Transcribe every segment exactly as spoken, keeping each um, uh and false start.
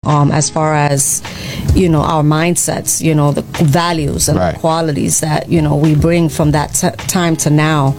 um, as far as, you know, our mindsets, you know, the values and right. the qualities that, you know, we bring from that t- time to now.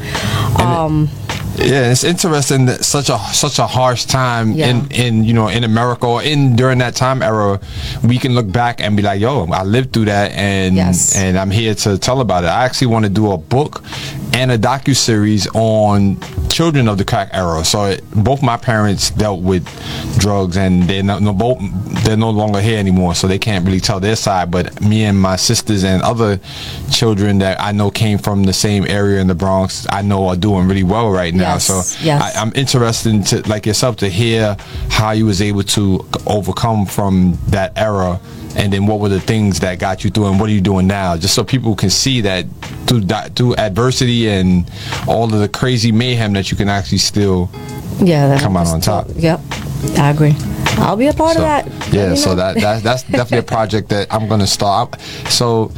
Um, Yeah, it's interesting that such a such a harsh time Yeah. in, in you know in America or in during that time era, we can look back and be like, yo, I lived through that, and Yes. and I'm here to tell about it. I actually want to do a book and a docuseries on children of the crack era. So it, both my parents dealt with drugs, and they're no, no both they're no longer here anymore, so they can't really tell their side. But me and my sisters and other children that I know came from the same area in the Bronx, I know are doing really well right now. Yes, So yes. I, I'm interested to, like yourself, to hear how you was able to overcome from that era, and then what were the things that got you through, and what are you doing now, just so people can see that through through adversity and all of the crazy mayhem that you can actually still yeah, that come out on still- top. Yep, I agree. I'll be a part So, of that. yeah, You so know? that, that that's definitely a project that I'm gonna start. So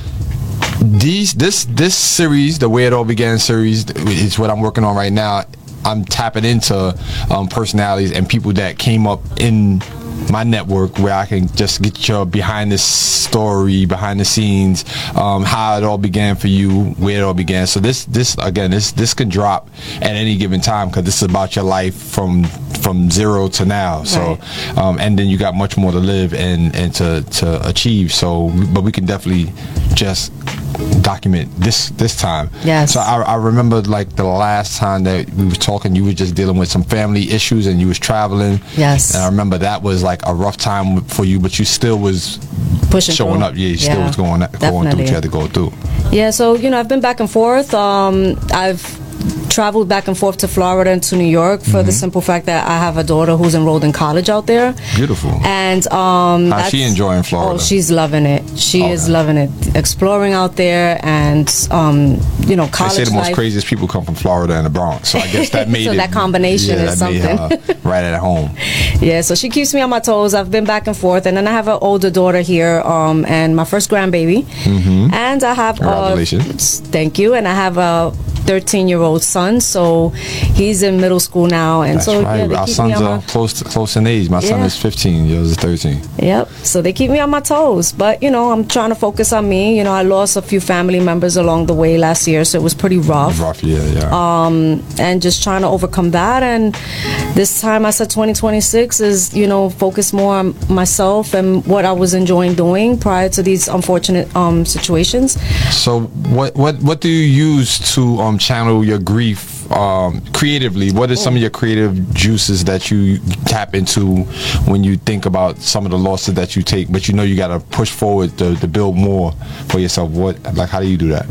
these this this series, the Where It All Began series, is what I'm working on right now. I'm tapping into um, personalities and people that came up in my network, where I can just get your behind the story, behind the scenes, um, how it all began for you, where it all began. So this this again, this this can drop at any given time, because this is about your life from from zero to now. So Right. um, and then you got much more to live and and to to achieve. So but we can definitely just document this this time. Yes. So I, I remember like the last time that we were talking, you were just dealing with some family issues and you was traveling. Yes. And I remember that was like a rough time for you, but you still was Pushing showing through. up. Yeah, you still Yeah, was going going through definitely. what you had to go through. Yeah, so, you know, I've been back and forth. Um, I've traveled back and forth to Florida and to New York for Mm-hmm. the simple fact that I have a daughter who's enrolled in college out there. Beautiful. And um, How's she that's- enjoying Florida? Oh, she's loving it. She is Okay. loving it. Exploring out there, and um, you know, They college say the most life. craziest people come from Florida and the Bronx, so I guess that made So it. that combination yeah, is that made something. her right at home. Yeah, so she keeps me on my toes. I've been back and forth, and then I have an older daughter here, um, and my first grandbaby, mm-hmm. and I have Congratulations. Uh, thank you, and I have a thirteen-year-old son, so he's in middle school now, and That's so right. yeah, they Our keep sons me on are my, close to, close in age. My son Yeah. is fifteen. Yours is thirteen. Yep. So they keep me on my toes, but you know, I'm trying to focus on me. You know, I lost a few family members along the way last year, so it was pretty rough. Rough, yeah, yeah. Um, and just trying to overcome that. And this time I said twenty twenty-six is, you know, focus more on myself and what I was enjoying doing prior to these unfortunate um, situations. So what what what do you use to um channel your grief um creatively? What are some of your creative juices that you tap into when you think about some of the losses that you take, but you know you got to push forward to, to build more for yourself? What, like, how do you do that?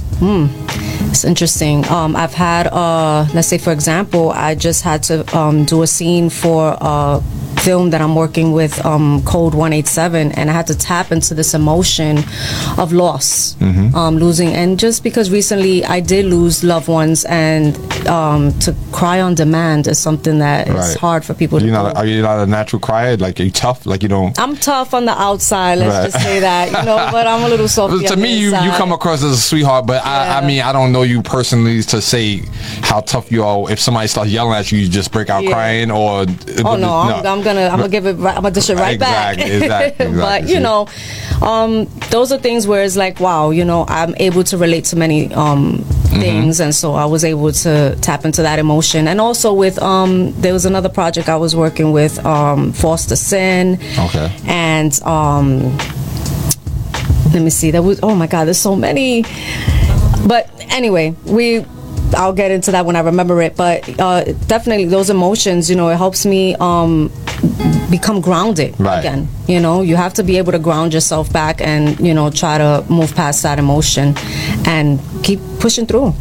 It's interesting. Um, I've had, uh, let's say, for example, I just had to um, do a scene for a film that I'm working with, um, Code one eighty-seven, and I had to tap into this emotion of loss, Mm-hmm. um, losing, and just because recently I did lose loved ones, and um, to cry on demand is something that is Right. hard for people to You do. not are you not a natural crier? Like, are you tough? Like, you don't. I'm tough on the outside, let's Right. just say that, you know, but I'm a little soft. To me, you, you come across as a sweetheart, but I, I Yeah. mean, I don't know you personally to say how tough you are. If somebody starts yelling at you, you just break out Yeah. crying, or Oh no, I'm, I'm gonna I'm gonna give it right, I'm gonna dish it right Exactly, back. exactly, exactly. But you know, um, those are things where it's like, wow, you know, I'm able to relate to many um, things, and so I was able to tap into that emotion. And also with um, there was another project I was working with, um, Foster Sin. Okay. And um, let me see, there was, oh my God, there's so many. But anyway, we. I'll get into that when I remember it, but uh, definitely those emotions, you know, it helps me um, become grounded Right. again. You know, you have to be able to ground yourself back and, you know, try to move past that emotion and keep pushing through.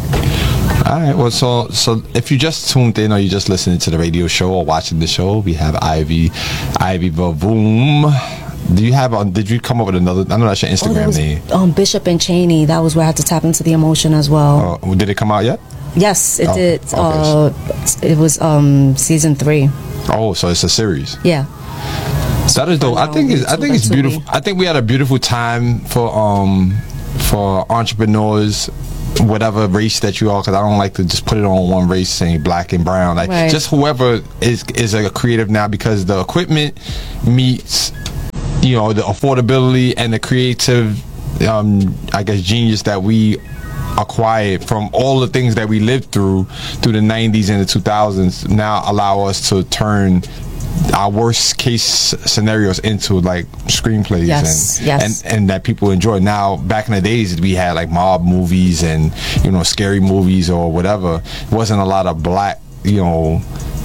All right. Well, so so if you just tuned in or you just listening to the radio show or watching the show, we have Ivy, Ivy Bavoom. Do you have? A, did you come up with another? I know that's your Oh, Instagram that was, name. um, Bishop and Cheney. That was where I had to tap into the emotion as well. Oh, did it come out yet? Yes, it Oh, did. okay. Uh, it was um, season three. Oh, so it's a series. Yeah. That is dope. I now think it's, I YouTube think it's and beautiful. I think we had a beautiful time for um for entrepreneurs, whatever race that you are, because I don't like to just put it on one race saying black and brown. Like Right. just whoever is is a creative now, because the equipment meets you know, the affordability and the creative, um, I guess, genius that we acquired from all the things that we lived through through the nineties and the two thousands now allow us to turn our worst case scenarios into like screenplays. Yes, and, yes. and and that people enjoy. Now, back in the days, we had like mob movies and, you know, scary movies or whatever. It wasn't a lot of black, you know,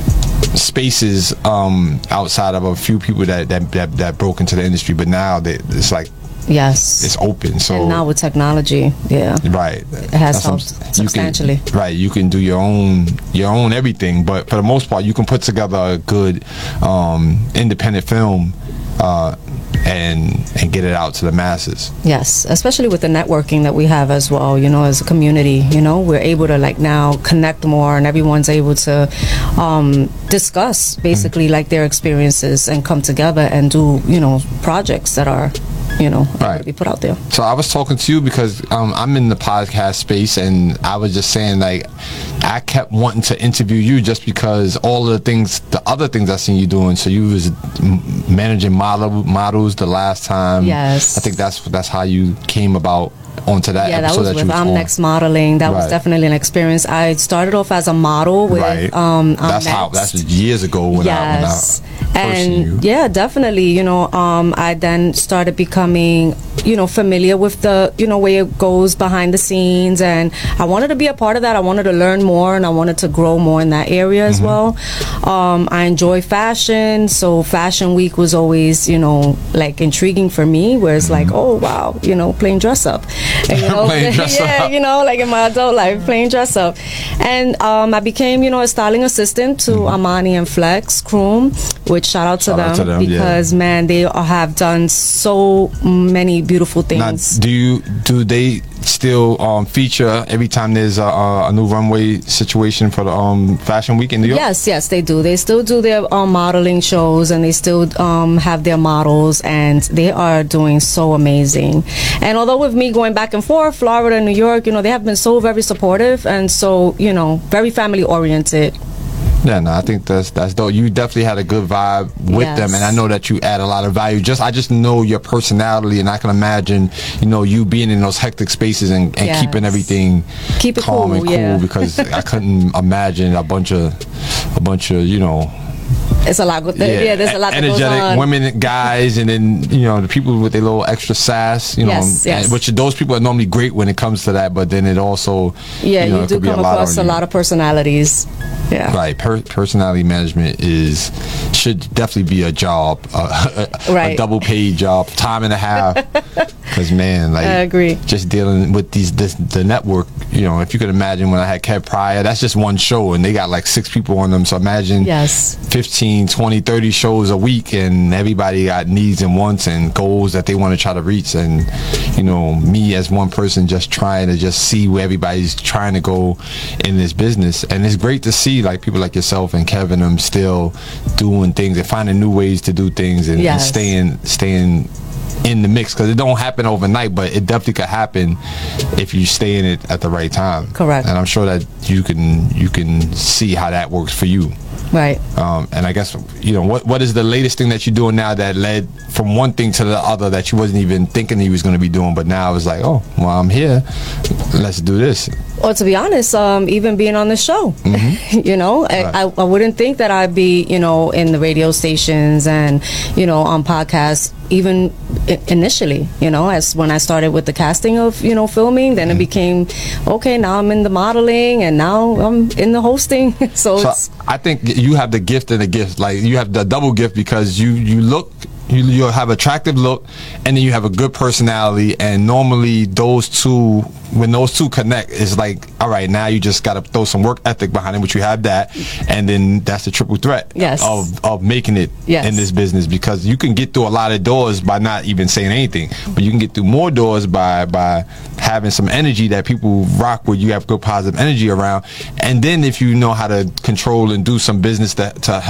spaces um outside of a few people that that that, that broke into the industry. But now they, it's like, yes, it's open. So and now with technology, yeah, right, it has That's helped some- substantially. You can, right, you can do your own your own everything, but for the most part, you can put together a good um, independent film uh, and and get it out to the masses. Yes, especially with the networking that we have as well, you know, as a community, you know, we're able to like now connect more, and everyone's able to um, discuss basically mm-hmm. like their experiences and come together and do, you know, projects that are, you know, right. to be put out there. So I was talking to you because um, I'm in the podcast space, and I was just saying, like, I kept wanting to interview you just because all of the things, the other things I seen you doing. So you was m- managing model models the last time. Yes, I think that's that's how you came about onto that yeah, episode that was that with you was I'm on. Next Modeling. That right. was definitely an experience. I started off as a model with right. um, I'm that's Next. how that's years ago when yes. I when I first and seen you. yeah, definitely. You know, um, I then started becoming, you know, familiar with the, you know, way it goes behind the scenes, and I wanted to be a part of that. I wanted to learn more, and I wanted to grow more in that area as Mm-hmm. well. Um, I enjoy fashion, so Fashion Week was always, you know, like intriguing for me. Where it's Mm-hmm. like, oh wow, you know, playing dress up, and, you know, Playing dress yeah, up. you know, like in my adult life, playing dress up, and um, I became, you know, a styling assistant to Mm-hmm. Amani and Flex Kroom, which shout out to Shout them, out to them, yeah. because man, they have done so many beautiful things. Now, do you do they still um, feature every time there's a, a new runway situation for the um, Fashion Week in New York? Yes, yes, they do. They still do their um, modeling shows, and they still um, have their models, and they are doing so amazing. And although with me going back and forth, Florida, New York, you know, they have been so very supportive and so, you know, very family oriented. Yeah, no, I think that's that's dope. You definitely had a good vibe with Yes. them, and I know that you add a lot of value. Just I just know your personality, and I can imagine, you know, you being in those hectic spaces and, and Yes. keeping everything Keep it calm cool, and cool. yeah. Because I couldn't imagine a bunch of a bunch of you know. It's a lot. Go- yeah, yeah, there's a lot that goes energetic on. women, guys, and then you know the people with their little extra sass. You know, Yes, yes. and- which those people are normally great when it comes to that, but then it also Yeah, you, know, you it do could be come a lot across a on you. lot of personalities. Yeah. Right, per- personality management is should definitely be a job, uh, a, Right. a double paid job, time and a half. Because man, like I agree. just dealing with these this, the network. You know, if you could imagine when I had Kev Pryor, that's just one show, and they got like six people on them. So imagine Yes. fifteen, twenty, thirty shows a week, and everybody got needs and wants and goals that they want to try to reach. And you know, me as one person just trying to just see where everybody's trying to go in this business. And it's great to see like people like yourself and Kevin them still doing things and finding new ways to do things and, Yes. and staying staying in the mix, because it don't happen overnight, but it definitely could happen if you stay in it at the right time. Correct. And I'm sure that you can you can see how that works for you. Right. Um, and I guess, you know, what what is the latest thing that you're doing now that led from one thing to the other that you wasn't even thinking you was going to be doing, but now it's like, oh, well, I'm here, let's do this. Well, to be honest, um, even being on the show, Mm-hmm. you know, Right. I, I, I wouldn't think that I'd be, you know, in the radio stations and, you know, on podcasts, even I- initially, you know, as when I started with the casting of, you know, filming, then Mm-hmm. it became, okay, now I'm in the modeling and now I'm in the hosting. so, So it's, I think you have the gift and the gift. Like you have the double gift because you you look. You, you have attractive look, and then you have a good personality, and normally those two, when those two connect, it's like, all right, now you just got to throw some work ethic behind it, which you have that, and then that's the triple threat Yes. of of making it Yes. in this business, because you can get through a lot of doors by not even saying anything, but you can get through more doors by by having some energy that people rock with. You have good positive energy around, and then if you know how to control and do some business that to help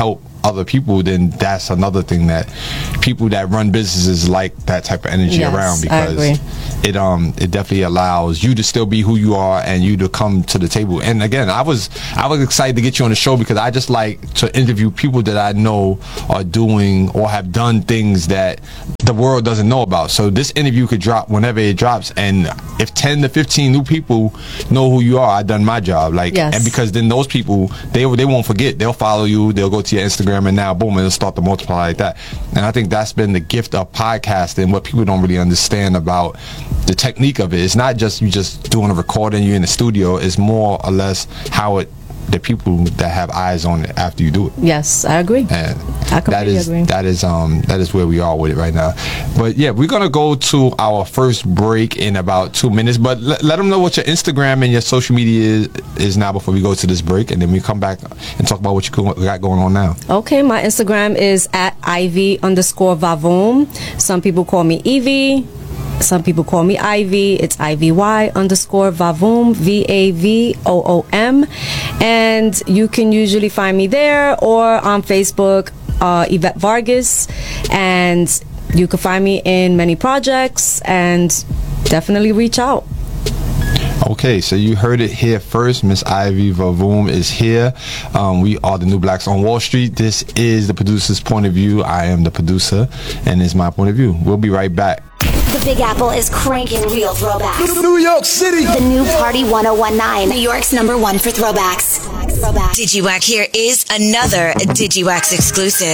other people, then that's another thing that people that run businesses like that type of energy yes, around, because I agree. it um it definitely allows you to still be who you are and you to come to the table. And again, I was I was excited to get you on the show because I just like to interview people that I know are doing or have done things that the world doesn't know about. So this interview could drop whenever it drops, and if ten to fifteen new people know who you are, I done my job. Like, yes. and because then those people, they they won't forget. They'll follow you. They'll go to your Instagram, and now boom, it'll start to multiply like that. And I think that's been the gift of podcasting. What people don't really understand about the technique of it. It's not just you just doing a recording, you in the studio. It's more or less how it. The people that have eyes on it after you do it. Yes, I agree. And I completely that is agree. that is um that is where we are with it right now. But yeah, we're gonna go to our first break in about two minutes. But let, let them know what your Instagram and your social media is, is now before we go to this break, and then we come back and talk about what you got going on now. Okay, my Instagram is at Ivy underscore Vavoom. Some people call me Evie. Some people call me Ivy. It's I V Y underscore Vavoom, V A V O O M. And you can usually find me there or on Facebook, uh, Yvette Vargas. And you can find me in many projects, and definitely reach out. Okay, so you heard it here first. Miss Ivy Vavoom is here. Um, we are the New Blacks on Wall Street. This is the producer's point of view. I am the producer, and it's my point of view. We'll be right back. The Big Apple is cranking real throwbacks. New York City. The new Party one oh one nine. New York's number one for throwbacks. Throwbacks. DigiWack here is another DigiWax exclusive.